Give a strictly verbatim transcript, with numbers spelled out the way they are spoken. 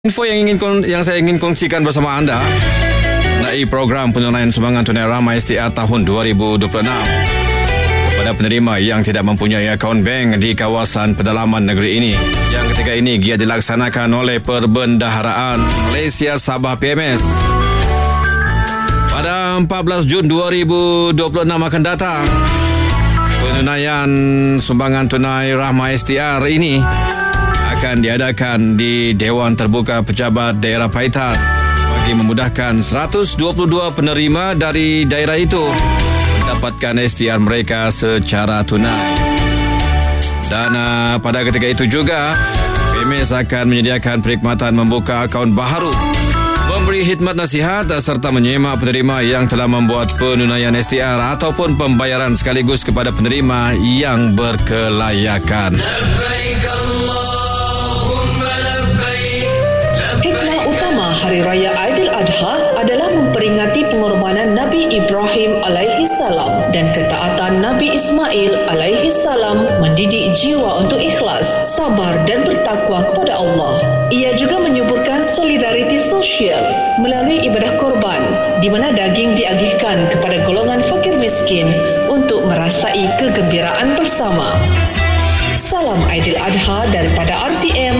Info yang ingin yang saya ingin kongsikan bersama anda mengenai program penunaian sumbangan tunai Rahmah S T R tahun dua ribu dua puluh enam kepada penerima yang tidak mempunyai akaun bank di kawasan pedalaman negeri ini, yang ketika ini giat dilaksanakan oleh Perbendaharaan Malaysia Sabah P M S. Pada empat belas Jun dua ribu dua puluh enam akan datang, penunaian sumbangan tunai Rahmah S T R ini akan diadakan di Dewan Terbuka Pejabat Daerah Paitan bagi memudahkan seratus dua puluh dua penerima dari daerah itu mendapatkan S T R mereka secara tunai. Dan uh, pada ketika itu juga P M S akan menyediakan perkhidmatan membuka akaun baharu, memberi khidmat nasihat serta menyemak penerima yang telah membuat penunaian S T R ataupun pembayaran sekaligus kepada penerima yang berkelayakan. Hari Raya Aidiladha adalah memperingati pengorbanan Nabi Ibrahim alaihi salam dan ketaatan Nabi Ismail alaihi salam mendidik jiwa untuk ikhlas, sabar dan bertakwa kepada Allah. Ia juga menyuburkan solidariti sosial melalui ibadah korban di mana daging diagihkan kepada golongan fakir miskin untuk merasai kegembiraan bersama. Salam Aidiladha daripada R T M